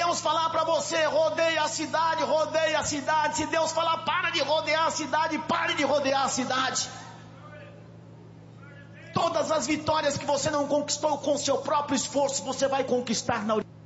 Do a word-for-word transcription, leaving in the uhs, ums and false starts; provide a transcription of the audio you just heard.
Deus falar para você, rodeia a cidade, rodeia a cidade. Se Deus falar, para de rodear a cidade, pare de rodear a cidade. Todas as vitórias que você não conquistou com seu próprio esforço, você vai conquistar na